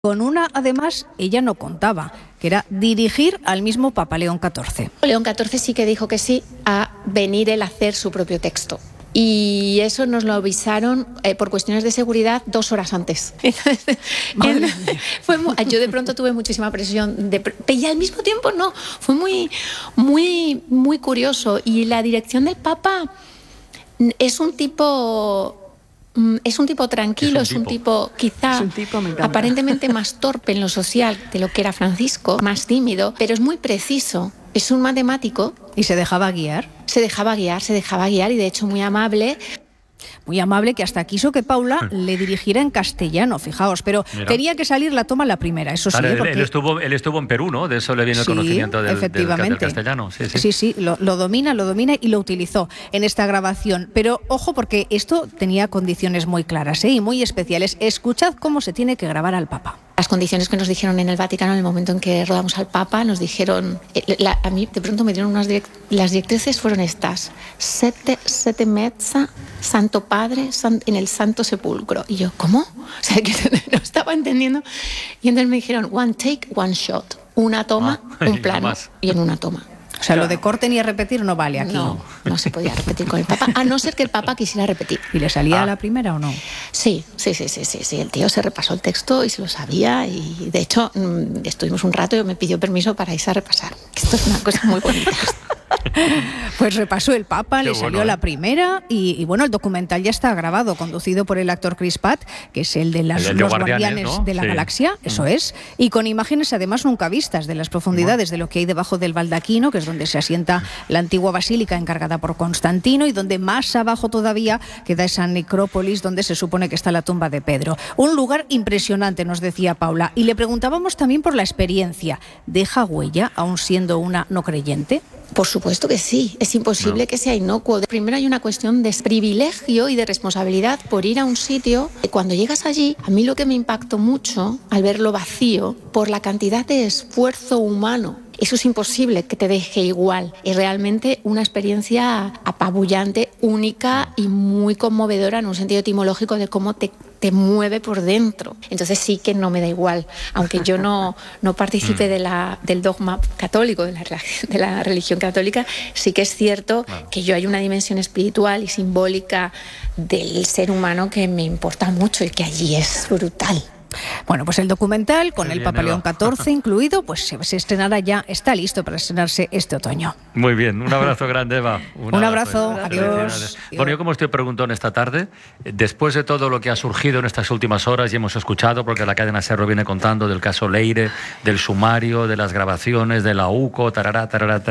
Con una, además, ella no contaba, que era dirigir al mismo Papa León XIV. León XIV sí que dijo que sí a venir él a hacer su propio texto. Y eso nos lo avisaron por cuestiones de seguridad 2 horas antes. Entonces, yo de pronto tuve muchísima presión, y al mismo tiempo no, fue muy curioso. Y la dirección del Papa es un tipo tranquilo, es un tipo quizá aparentemente más torpe en lo social de lo que era Francisco, más tímido, pero es muy preciso. Es un matemático. ¿Y se dejaba guiar? Se dejaba guiar y de hecho muy amable. Muy amable, que hasta quiso que Paula le dirigiera en castellano, fijaos, pero tenía que salir la toma la primera, eso sí. Claro, porque... él estuvo en Perú, ¿no? De eso le viene el conocimiento del castellano. Sí, lo domina y lo utilizó en esta grabación. Pero ojo, porque esto tenía condiciones muy claras y muy especiales. Escuchad cómo se tiene que grabar al Papa. Las condiciones que nos dijeron en el Vaticano en el momento en que rodamos al Papa, nos dijeron, a mí de pronto me dieron las directrices fueron estas: sete mezza, Santo Padre, en el Santo Sepulcro. Y yo, ¿cómo? O sea, que no estaba entendiendo. Y entonces me dijeron, one take, one shot. Una toma, un plano y en una toma. O sea, lo de corte ni a repetir no vale aquí. No se podía repetir con el Papa, a no ser que el Papa quisiera repetir. ¿Y le salía a la primera o no? Sí. El tío se repasó el texto y se lo sabía. Y de hecho, estuvimos un rato y me pidió permiso para irse a repasar. Esto es una cosa muy bonita. Pues repasó el Papa, le salió la primera y bueno, el documental ya está grabado, conducido por el actor Chris Pratt, que es el de los Guardianes, ¿no? De la Galaxia, eso es, y con imágenes además nunca vistas de las profundidades de lo que hay debajo del baldaquino, que es donde se asienta la antigua basílica encargada por Constantino, y donde más abajo todavía queda esa necrópolis donde se supone que está la tumba de Pedro. Un lugar impresionante, nos decía Paula, y le preguntábamos también por la experiencia. ¿Deja huella aún siendo una no creyente? Por supuesto que sí, es imposible que sea inocuo. Primero hay una cuestión de privilegio y de responsabilidad por ir a un sitio. Cuando llegas allí, a mí lo que me impactó mucho al verlo vacío, por la cantidad de esfuerzo humano. Eso es imposible que te deje igual. Es realmente una experiencia apabullante, única y muy conmovedora en un sentido etimológico de cómo te mueve por dentro. Entonces sí que no me da igual, aunque yo no participe del dogma católico, de la religión católica, sí que es cierto que yo hay una dimensión espiritual y simbólica del ser humano que me importa mucho y que allí es brutal. Bueno, pues el documental, con el Papa León XIV incluido, pues se estrenará ya, está listo para estrenarse este otoño. Muy bien, un abrazo grande, Eva. Un abrazo, adiós. Bueno, yo como estoy preguntando esta tarde, después de todo lo que ha surgido en estas últimas horas y hemos escuchado, porque la cadena SER viene contando del caso Leire, del sumario, de las grabaciones, de la UCO, tarará.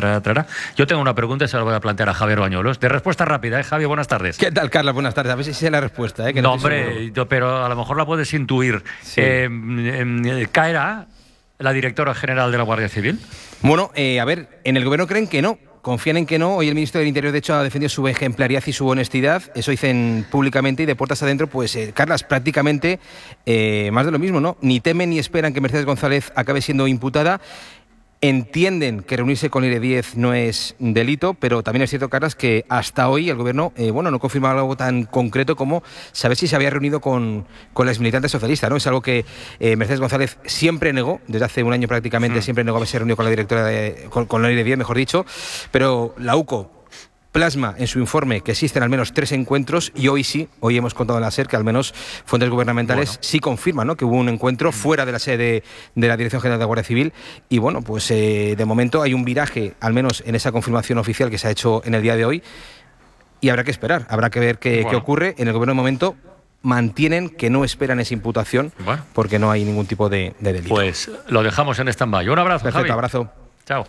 Yo tengo una pregunta y se la voy a plantear a Javier Bañuelos. De respuesta rápida, Javier, buenas tardes. ¿Qué tal, Carlos? Buenas tardes. A ver si sé la respuesta. Que no, hombre, pero a lo mejor la puedes intuir. Sí. ¿Caerá la directora general de la Guardia Civil? Bueno, a ver, en el gobierno creen que no. Confían en que no. Hoy el ministro del Interior, de hecho, ha defendido su ejemplaridad y su honestidad. Eso dicen públicamente, y de puertas adentro, pues, Carlas, prácticamente más de lo mismo, ¿no? Ni temen ni esperan que Mercedes González acabe siendo imputada. Entienden que reunirse con Leire Díez no es delito, pero también es cierto, Carlas, que hasta hoy el gobierno no confirma algo tan concreto como saber si se había reunido con la exmilitante socialista, ¿no? Es algo que Mercedes González siempre negó, desde hace un año prácticamente, siempre negó haberse reunido con la directora, con Leire Díez, mejor dicho, pero la UCO plasma en su informe que existen al menos 3 encuentros, y hoy hemos contado en la SER que al menos fuentes gubernamentales sí confirman, ¿no?, que hubo un encuentro fuera de la sede de la Dirección General de la Guardia Civil. Y bueno, pues de momento hay un viraje, al menos en esa confirmación oficial que se ha hecho en el día de hoy, y habrá que esperar, habrá que ver qué ocurre. En el gobierno de momento mantienen que no esperan esa imputación porque no hay ningún tipo de delito. Pues lo dejamos en stand-by. Un abrazo, perfecto, Javi. Abrazo. Chao.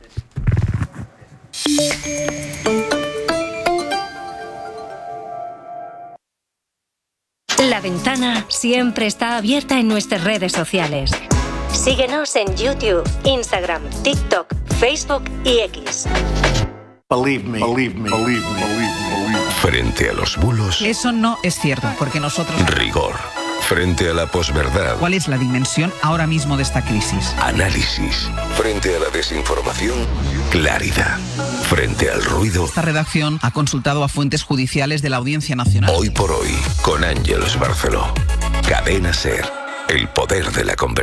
La ventana siempre está abierta en nuestras redes sociales. Síguenos en YouTube, Instagram, TikTok, Facebook y X. Believe me. Frente a los bulos, eso no es cierto, porque nosotros... rigor. Frente a la posverdad, ¿cuál es la dimensión ahora mismo de esta crisis? Análisis. Frente a la desinformación, claridad. Frente al ruido, esta redacción ha consultado a fuentes judiciales de la Audiencia Nacional. Hoy por hoy, con Ángeles Barceló. Cadena SER. El poder de la conversación.